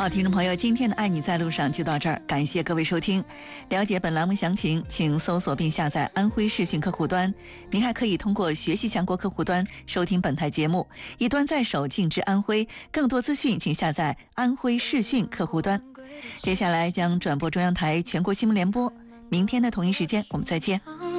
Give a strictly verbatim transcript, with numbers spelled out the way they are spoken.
好，听众朋友，今天的《爱你在路上》就到这儿，感谢各位收听。了解本栏目详情，请搜索并下载安徽视讯客户端。您还可以通过学习强国客户端收听本台节目，一端在手，尽知安徽。更多资讯，请下载安徽视讯客户端。接下来将转播中央台全国新闻联播，明天的同一时间我们再见。